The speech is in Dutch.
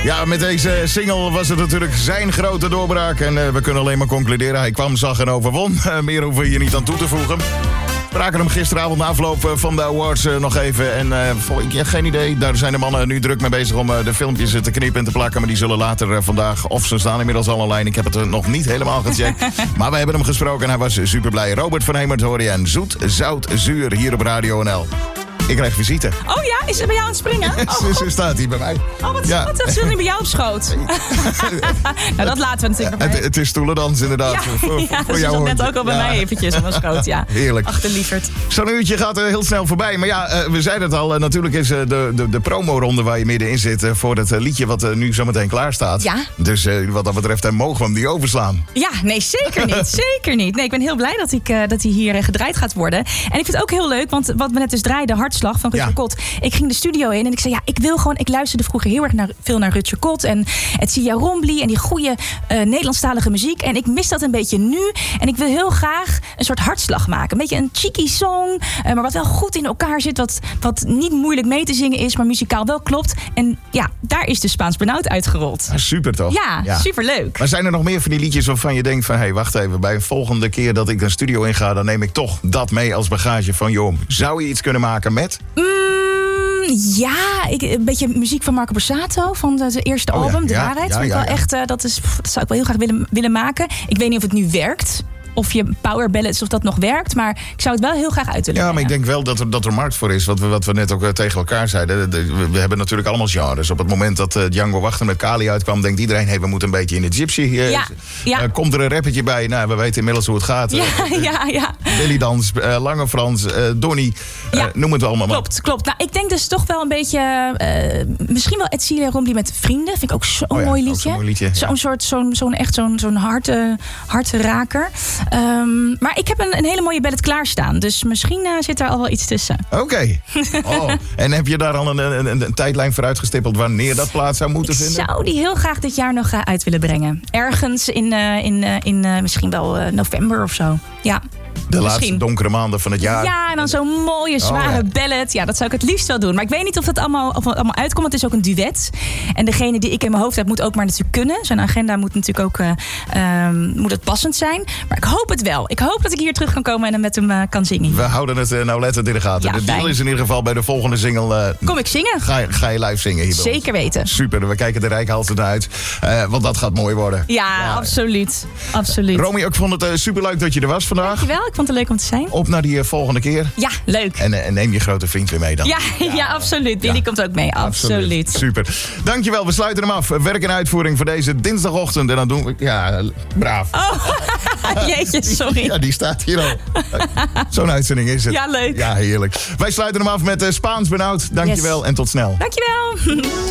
Ja, met deze single was het natuurlijk zijn grote doorbraak. En we kunnen alleen maar concluderen. Hij kwam, zag en overwon. Meer hoeven we hier niet aan toe te voegen. We spraken hem gisteravond na afloop van de awards nog even. En geen idee, daar zijn de mannen nu druk mee bezig om de filmpjes te knippen en te plakken. Maar die zullen later vandaag, of ze staan inmiddels al online. Ik heb het nog niet helemaal gecheckt. Maar we hebben hem gesproken en hij was super blij. Robert van Hemert hoor je en Zoet, Zout, Zuur hier op Radio NL. Ik krijg visite. Oh ja, is ze bij jou aan het springen? Ze staat hier bij mij. Oh, wat schattig. Ze wil niet bij jou op schoot. Nou, dat laten we natuurlijk nog bij. Het is stoelendans inderdaad. Ja, voor ze jou zat net ook al bij mij eventjes op mijn schoot. Ja. Heerlijk. Achterlieverd. Zo'n uurtje gaat heel snel voorbij. Maar ja, we zeiden het al. Natuurlijk is de promoronde waar je middenin zit voor het liedje wat nu zometeen klaar staat. Ja. Dus wat dat betreft mogen we hem die overslaan. Ja, nee, zeker niet. Zeker niet. Nee, ik ben heel blij dat hij hier gedraaid gaat worden. En ik vind het ook heel leuk, want wat we net dus draaiden, Hartslag van Rutger Kot. Ik ging de studio in en ik zei, ja, ik luisterde vroeger heel erg veel naar Rutger Kot en Edcilia Rombly en die goede Nederlandstalige muziek. En ik mis dat een beetje nu. En ik wil heel graag een soort hartslag maken. Een beetje een cheeky song, maar wat wel goed in elkaar zit. Wat niet moeilijk mee te zingen is, maar muzikaal wel klopt. En ja, daar is de Spaans Benauwd uitgerold. Ja, super toch? Ja, superleuk. Maar zijn er nog meer van die liedjes waarvan je denkt van, hé, wacht even, bij een volgende keer dat ik een studio inga, dan neem ik toch dat mee als bagage van, joh, zou je iets kunnen maken met? Ja, een beetje muziek van Marco Borsato van zijn eerste album, De Waarheid. Vind ik wel echt, dat zou ik wel heel graag willen maken. Ik weet niet of het nu werkt. Of je power ballads, of dat nog werkt. Maar ik zou het wel heel graag uit willen brengen. Maar ik denk wel dat er markt voor is. Wat we net ook tegen elkaar zeiden. We hebben natuurlijk allemaal genres. Op het moment dat Django Wachter met Kali uitkwam, denkt iedereen, hey, we moeten een beetje in de gypsy. Komt er een rappertje bij? Nou, we weten inmiddels hoe het gaat. Ja. Billy Dans, Lange Frans, Donnie. Noem het allemaal maar. Klopt. Nou, ik denk dus toch wel een beetje, misschien wel Edcilia Rombly met Vrienden. Vind ik ook zo'n mooi liedje. Zo'n hartraker. Maar ik heb een hele mooie ballad klaarstaan. Dus misschien zit daar al wel iets tussen. Oké. En heb je daar al een tijdlijn voor uitgestippeld wanneer dat plaats zou moeten vinden? Ik zou die heel graag dit jaar nog uit willen brengen. Ergens in misschien wel november of zo. Ja. De laatste donkere maanden van het jaar. Ja, en dan zo'n mooie, zware ballad. Ja, dat zou ik het liefst wel doen. Maar ik weet niet of het allemaal uitkomt. Het is ook een duet. En degene die ik in mijn hoofd heb, moet ook maar natuurlijk kunnen. Zijn agenda moet natuurlijk ook moet het passend zijn. Maar ik hoop het wel. Ik hoop dat ik hier terug kan komen en met hem kan zingen. We houden het nauwlettend in de gaten. Ja, de deal is in ieder geval bij de volgende single. Kom ik zingen? Ga je live zingen hier? Zeker weten. Super, we kijken er reikhalsend naar uit. Want dat gaat mooi worden. Ja, absoluut. Romy, ik vond het superleuk dat je er was vandaag. Dankjewel, ik vond het leuk om te zijn. Op naar die volgende keer. Ja, leuk. En neem je grote vriend weer mee dan. Ja, absoluut. Billy komt ook mee. Absoluut. Super. Dankjewel, we sluiten hem af. Werk en uitvoering voor deze dinsdagochtend. En dan doen we... Ja, braaf. Oh, jeetje, sorry. Ja, die staat hier al. Zo'n uitzending is het. Ja, leuk. Ja, heerlijk. Wij sluiten hem af met Spaans Benauwd. Dankjewel en tot snel. Dankjewel.